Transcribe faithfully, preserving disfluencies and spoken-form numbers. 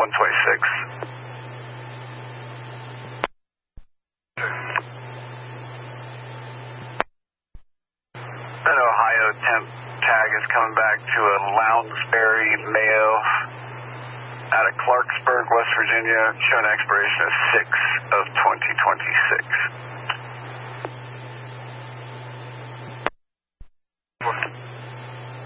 one twenty-six. That Ohio temp tag is coming back to a Lounsbury, Mayo, out of Clarksburg, West Virginia, showing expiration of six of twenty.